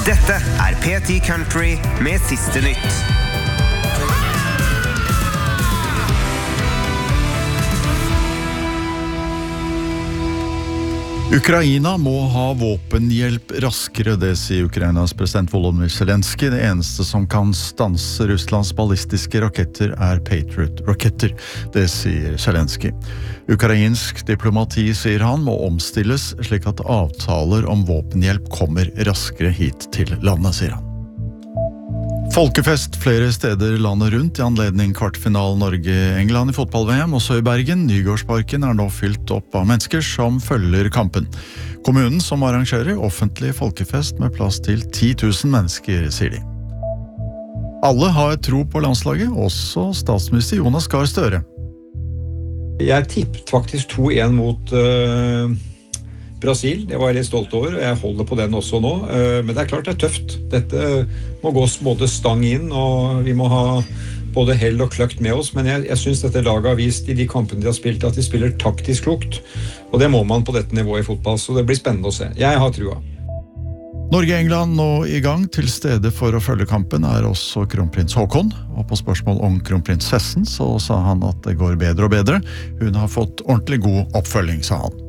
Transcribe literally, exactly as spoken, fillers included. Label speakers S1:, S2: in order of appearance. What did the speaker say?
S1: Dette er P ti Country med siste nytt.
S2: Ukraina må ha våpenhjelp raskere, det sier Ukrainas president Volodymyr Zelensky. Det eneste som kan stanse Russlands ballistiske raketter er Patriot-raketter, det sier Zelensky. Ukrainsk diplomati, sier han, må omstilles slik at avtaler om våpenhjelp kommer raskere hit til landet, sier han. Folkefest flere steder landet rundt i anledning kvartfinalen Norge-England i fotball-V M, også i Bergen. Nygårdsparken er nå fylt opp av mennesker som følger kampen. Kommunen som arrangerer offentlig folkefest med plass til ti tusen mennesker, sier de. Alle har tro på landslaget, også statsminister Jonas Gahr Støre.
S3: Jeg tippet faktisk to en mot uh, Brasil, det var jeg litt stolt over, og jeg holder på den også nå, uh, men det er klart det er tøft. Dette må gås både stang inn, og vi må ha både hell og kløkt med oss, men jeg, jeg synes dette laget har vist i de kampene de har spilt, at de spiller taktisk klokt, og det må man på dette nivået i fotball, så det blir spennende å se. Jeg har trua.
S2: Norge-England nå i gang. Til stede for å følge kampen er også kronprins Haakon, og på spørsmål om kronprinsessen så sa han at det går bedre og bedre. Hun har fått ordentlig god oppfølging, sa han.